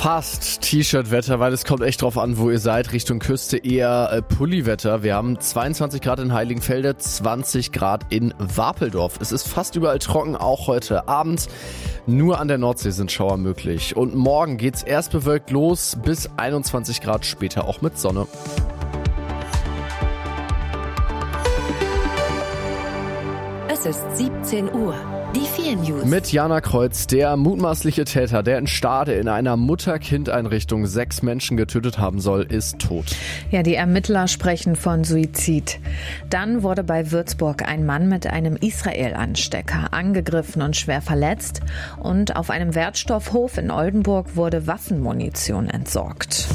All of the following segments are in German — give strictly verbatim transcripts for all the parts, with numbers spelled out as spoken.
Fast T-Shirt-Wetter, weil es kommt echt drauf an, wo ihr seid. Richtung Küste eher äh, Pulli-Wetter. Wir haben zweiundzwanzig Grad in Heiligenfelde, zwanzig Grad in Wapeldorf. Es ist fast überall trocken, auch heute Abend. Nur an der Nordsee sind Schauer möglich. Und morgen geht's erst bewölkt los, bis einundzwanzig Grad, später auch mit Sonne. Es ist siebzehn Uhr. Die vier News. Mit Jana Kreuz, der mutmaßliche Täter, der in Stade in einer Mutter-Kind-Einrichtung sechs Menschen getötet haben soll, ist tot. Ja, die Ermittler sprechen von Suizid. Dann wurde bei Würzburg ein Mann mit einem Israel-Anstecker angegriffen und schwer verletzt. Und auf einem Wertstoffhof in Oldenburg wurde Waffenmunition entsorgt.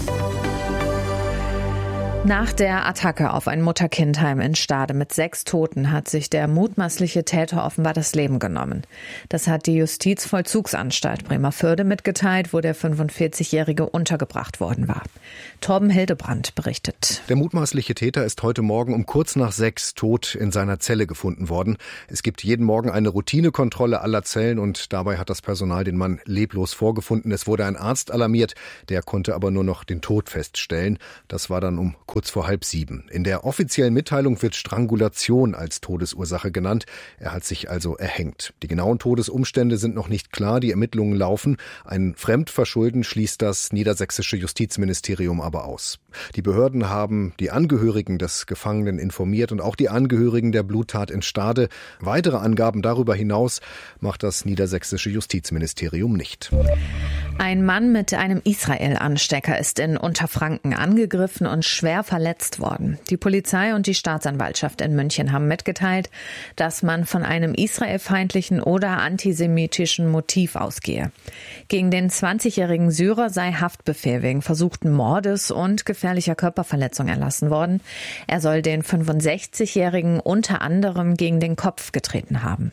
Nach der Attacke auf ein Mutter-Kind-Heim in Stade mit sechs Toten hat sich der mutmaßliche Täter offenbar das Leben genommen. Das hat die Justizvollzugsanstalt Bremerförde mitgeteilt, wo der fünfundvierzigjährige untergebracht worden war. Torben Hildebrand berichtet. Der mutmaßliche Täter ist heute Morgen um kurz nach sechs tot in seiner Zelle gefunden worden. Es gibt jeden Morgen eine Routinekontrolle aller Zellen und dabei hat das Personal den Mann leblos vorgefunden. Es wurde ein Arzt alarmiert, der konnte aber nur noch den Tod feststellen. Das war dann um kurz vor halb sieben. In der offiziellen Mitteilung wird Strangulation als Todesursache genannt. Er hat sich also erhängt. Die genauen Todesumstände sind noch nicht klar. Die Ermittlungen laufen. Ein Fremdverschulden schließt das niedersächsische Justizministerium aber aus. Die Behörden haben die Angehörigen des Gefangenen informiert und auch die Angehörigen der Bluttat in Stade. Weitere Angaben darüber hinaus macht das niedersächsische Justizministerium nicht. Ein Mann mit einem Israel-Anstecker ist in Unterfranken angegriffen und schwer verletzt worden. Die Polizei und die Staatsanwaltschaft in München haben mitgeteilt, dass man von einem israelfeindlichen oder antisemitischen Motiv ausgehe. Gegen den zwanzigjährigen Syrer sei Haftbefehl wegen versuchten Mordes und gefährlicher Körperverletzung erlassen worden. Er soll den fünfundsechzigjährigen unter anderem gegen den Kopf getreten haben.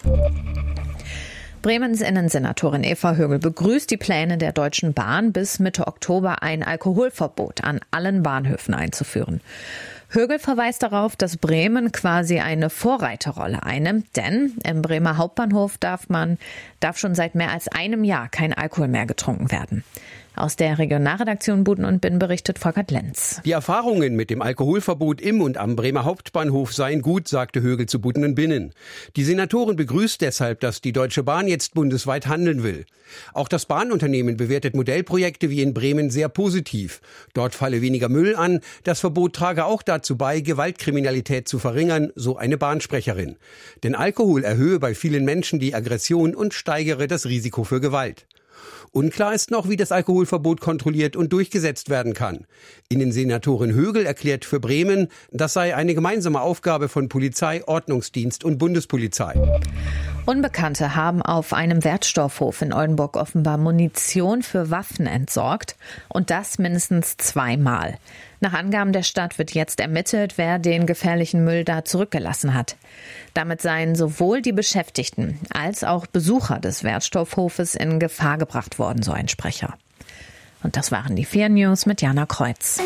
Bremens Innensenatorin Eva Högel begrüßt die Pläne der Deutschen Bahn, bis Mitte Oktober ein Alkoholverbot an allen Bahnhöfen einzuführen. Högel verweist darauf, dass Bremen quasi eine Vorreiterrolle einnimmt, denn im Bremer Hauptbahnhof darf man, darf schon seit mehr als einem Jahr kein Alkohol mehr getrunken werden. Aus der Regionalredaktion Buden und Binn berichtet Volkert Lenz. Die Erfahrungen mit dem Alkoholverbot im und am Bremer Hauptbahnhof seien gut, sagte Högel zu Buden und Binnen. Die Senatorin begrüßt deshalb, dass die Deutsche Bahn jetzt bundesweit handeln will. Auch das Bahnunternehmen bewertet Modellprojekte wie in Bremen sehr positiv. Dort falle weniger Müll an. Das Verbot trage auch dazu bei, Gewaltkriminalität zu verringern, so eine Bahnsprecherin. Denn Alkohol erhöhe bei vielen Menschen die Aggression und steigere das Risiko für Gewalt. Unklar ist noch, wie das Alkoholverbot kontrolliert und durchgesetzt werden kann. Innensenatorin Högel erklärt für Bremen, das sei eine gemeinsame Aufgabe von Polizei, Ordnungsdienst und Bundespolizei. Unbekannte haben auf einem Wertstoffhof in Oldenburg offenbar Munition für Waffen entsorgt. Und das mindestens zweimal. Nach Angaben der Stadt wird jetzt ermittelt, wer den gefährlichen Müll da zurückgelassen hat. Damit seien sowohl die Beschäftigten als auch Besucher des Wertstoffhofes in Gefahr gebracht worden, so ein Sprecher. Und das waren die vier News mit Jana Kreuz.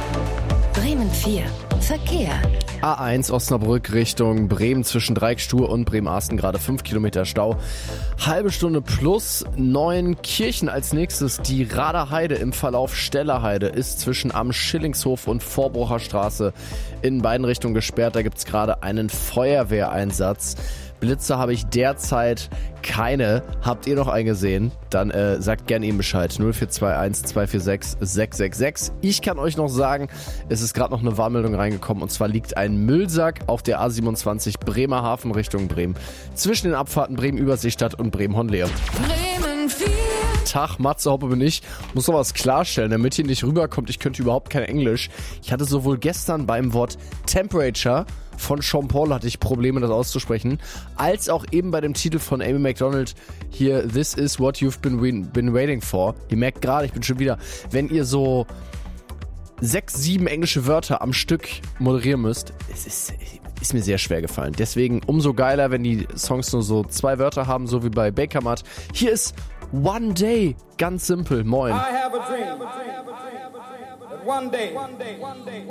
Bremen vier. Verkehr. A eins Osnabrück Richtung Bremen zwischen Dreieckstuhl und Bremerhaven gerade fünf Kilometer Stau. Halbe Stunde plus. Neuenkirchen als nächstes. Die Raderheide im Verlauf Stellerheide ist zwischen am Schillingshof und Vorbrucher Straße in beiden Richtungen gesperrt. Da gibt es gerade einen Feuerwehreinsatz. Blitze habe ich derzeit keine. Habt ihr noch einen gesehen? Dann äh, sagt gerne ihm Bescheid. null vier zwei eins zwei vier sechs sechs sechs sechs. Ich kann euch noch sagen, es ist gerade noch eine Warnmeldung reingekommen. Und zwar liegt ein Müllsack auf der A siebenundzwanzig Bremerhaven Richtung Bremen. Zwischen den Abfahrten Bremen-Überseestadt und Bremen-Honleer. Bremen vier. Tag, Matze Hoppe bin ich. Muss noch was klarstellen, damit hier nicht rüberkommt, ich könnte überhaupt kein Englisch. Ich hatte sowohl gestern beim Wort Temperature von Sean Paul hatte ich Probleme, das auszusprechen, als auch eben bei dem Titel von Amy Macdonald hier, This is what you've been, been waiting for. Ihr merkt gerade, ich bin schon wieder, wenn ihr so sechs, sieben englische Wörter am Stück moderieren müsst, es ist, ist mir sehr schwer gefallen. Deswegen umso geiler, wenn die Songs nur so zwei Wörter haben, so wie bei Bakermat. Hier ist One Day, ganz simpel, moin. I have a dream. That one day, one day, one day.